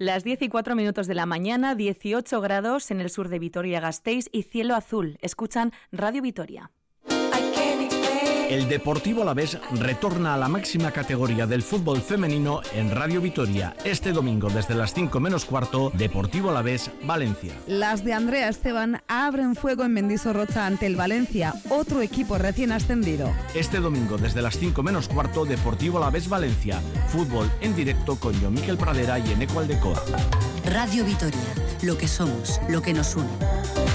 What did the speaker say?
Las 10:04 de la mañana, 18 grados en el sur de Vitoria-Gasteiz y cielo azul. Escuchan Radio Vitoria. El Deportivo Alavés retorna a la máxima categoría del fútbol femenino en Radio Vitoria. Este domingo, desde las 5 menos cuarto, Deportivo Alavés, Valencia. Las de Andrea Esteban abren fuego en Mendizorroza ante el Valencia, otro equipo recién ascendido. Este domingo, desde las 5 menos cuarto, Deportivo Alavés, Valencia. Fútbol en directo con Jon Miquel Pradera y Eneco Aldecoa. Radio Vitoria, lo que somos, lo que nos une.